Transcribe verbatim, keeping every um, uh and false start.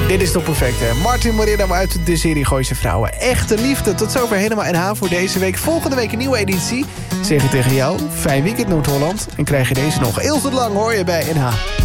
Dit is toch perfect, hè? Martin Moreno uit de serie Gooise Vrouwen. Echte liefde. Tot zover helemaal N H voor deze week. Volgende week een nieuwe editie. Zeg ik tegen jou, fijn weekend Noord-Holland. En krijg je deze nog heel zo lang, hoor je bij N H.